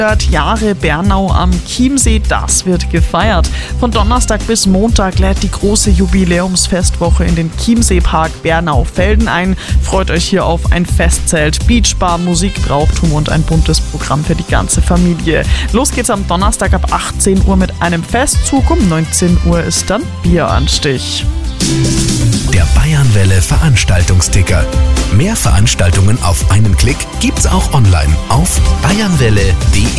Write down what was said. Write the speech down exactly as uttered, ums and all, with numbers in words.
hundert Jahre Bernau am Chiemsee, das wird gefeiert. Von Donnerstag bis Montag lädt die große Jubiläumsfestwoche in den Chiemseepark Bernau-Velden ein. Freut euch hier auf ein Festzelt, Beachbar, Musik, Brauchtum und ein buntes Programm für die ganze Familie. Los geht's am Donnerstag ab achtzehn Uhr mit einem Festzug. Um neunzehn Uhr ist dann Bieranstich. Der Bayernwelle Veranstaltungsticker. Mehr Veranstaltungen auf einen Klick gibt's auch online auf bayernwelle punkt de.